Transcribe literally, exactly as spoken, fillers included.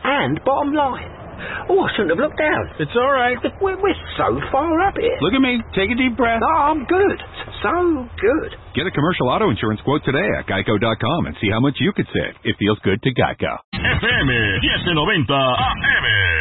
and bottom line. Oh, I shouldn't have looked down. It's all right. We're, we're so far up here. Look at me. Take a deep breath. No, I'm good. So good. Get a commercial auto insurance quote today at geico dot com and see how much you could save. It feels good to Geico. F M diez noventa A M.